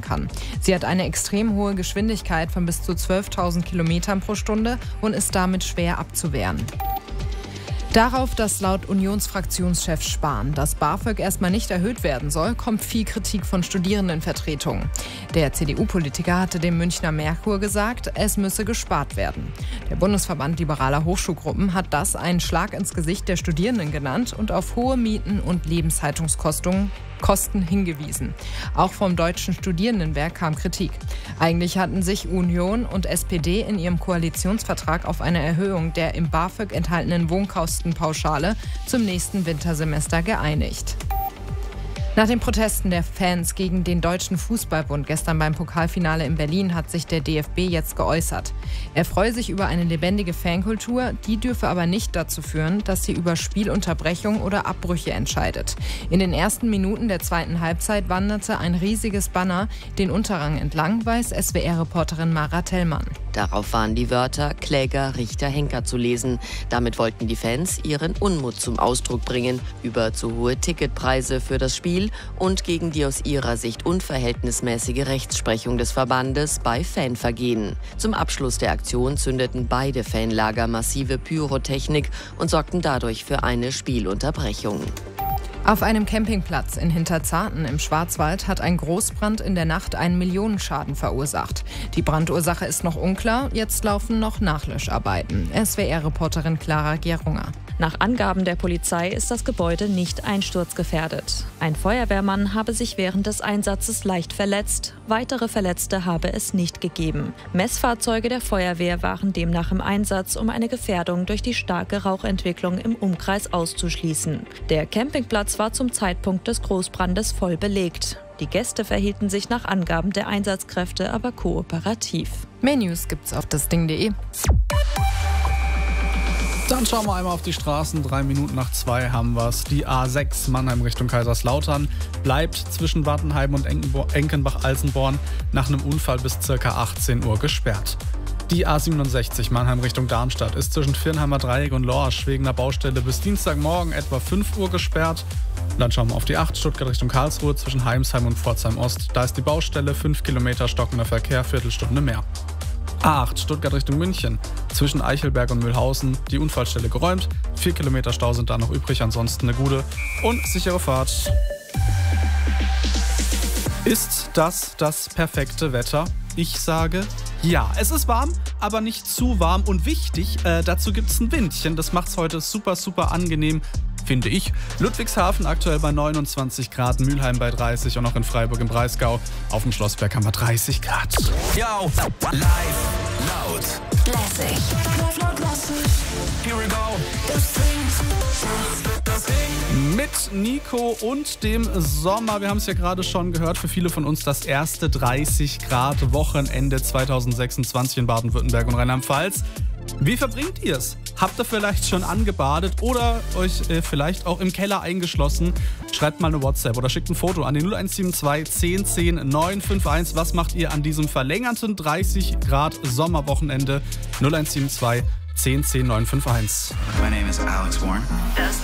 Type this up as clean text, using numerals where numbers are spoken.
fahren kann. Sie hat eine extrem hohe Geschwindigkeit von bis zu 12.000 Kilometern pro Stunde und ist damit schwer abzuwehren. Darauf, dass laut Unionsfraktionschef Spahn das BAföG erstmal nicht erhöht werden soll, kommt viel Kritik von Studierendenvertretungen. Der CDU-Politiker hatte dem Münchner Merkur gesagt, es müsse gespart werden. Der Bundesverband liberaler Hochschulgruppen hat das einen Schlag ins Gesicht der Studierenden genannt und auf hohe Mieten und Lebenshaltungskosten hingewiesen. Auch vom Deutschen Studierendenwerk kam Kritik. Eigentlich hatten sich Union und SPD in ihrem Koalitionsvertrag auf eine Erhöhung der im BAföG enthaltenen Wohnkostenpauschale zum nächsten Wintersemester geeinigt. Nach den Protesten der Fans gegen den Deutschen Fußballbund gestern beim Pokalfinale in Berlin hat sich der DFB jetzt geäußert. Er freue sich über eine lebendige Fankultur, die dürfe aber nicht dazu führen, dass sie über Spielunterbrechung oder Abbrüche entscheidet. In den ersten Minuten der zweiten Halbzeit wanderte ein riesiges Banner den Unterrang entlang, weiß SWR-Reporterin Mara Tellmann. Darauf waren die Wörter Kläger, Richter, Henker zu lesen. Damit wollten die Fans ihren Unmut zum Ausdruck bringen über zu hohe Ticketpreise für das Spiel und gegen die aus ihrer Sicht unverhältnismäßige Rechtsprechung des Verbandes bei Fanvergehen. Zum Abschluss der Aktion zündeten beide Fanlager massive Pyrotechnik und sorgten dadurch für eine Spielunterbrechung. Auf einem Campingplatz in Hinterzarten im Schwarzwald hat ein Großbrand in der Nacht einen Millionenschaden verursacht. Die Brandursache ist noch unklar, jetzt laufen noch Nachlöscharbeiten. SWR-Reporterin Clara Gerunger. Nach Angaben der Polizei ist das Gebäude nicht einsturzgefährdet. Ein Feuerwehrmann habe sich während des Einsatzes leicht verletzt. Weitere Verletzte habe es nicht gegeben. Messfahrzeuge der Feuerwehr waren demnach im Einsatz, um eine Gefährdung durch die starke Rauchentwicklung im Umkreis auszuschließen. Der Campingplatz war zum Zeitpunkt des Großbrandes voll belegt. Die Gäste verhielten sich nach Angaben der Einsatzkräfte aber kooperativ. Mehr News gibt's auf dasding.de. Dann schauen wir einmal auf die Straßen. 3 Minuten nach 2 haben wir es. Die A6 Mannheim Richtung Kaiserslautern bleibt zwischen Wattenheim und Enkenbach-Alsenborn nach einem Unfall bis ca. 18 Uhr gesperrt. Die A67 Mannheim Richtung Darmstadt ist zwischen Viernheimer Dreieck und Lorsch wegen einer Baustelle bis Dienstagmorgen etwa 5 Uhr gesperrt. Und dann schauen wir auf die 8 Stuttgart Richtung Karlsruhe zwischen Heimsheim und Pforzheim Ost. Da ist die Baustelle, 5 Kilometer stockender Verkehr, Viertelstunde mehr. A8 Stuttgart Richtung München, zwischen Eichelberg und Mühlhausen, die Unfallstelle geräumt, 4 Kilometer Stau sind da noch übrig, ansonsten eine gute und sichere Fahrt. Ist das perfekte Wetter? Ich sage ja. Es ist warm, aber nicht zu warm und wichtig, dazu gibt es ein Windchen, das macht es heute super, super angenehm. Finde ich. Ludwigshafen aktuell bei 29 Grad, Mülheim bei 30 und auch in Freiburg im Breisgau. Auf dem Schlossberg haben wir 30 Grad. Yo, live, laut, lässig. Live, laut, lässig. Here we go. Das Ding. Mit Nico und dem Sommer. Wir haben es ja gerade schon gehört, für viele von uns das erste 30 Grad Wochenende 2026 in Baden-Württemberg und Rheinland-Pfalz. Wie verbringt ihr es? Habt ihr vielleicht schon angebadet oder euch vielleicht auch im Keller eingeschlossen? Schreibt mal eine WhatsApp oder schickt ein Foto an die 0172 10 10 951. Was macht ihr an diesem verlängerten 30 Grad Sommerwochenende? 0172 10 10 951. My name is Alex Warren.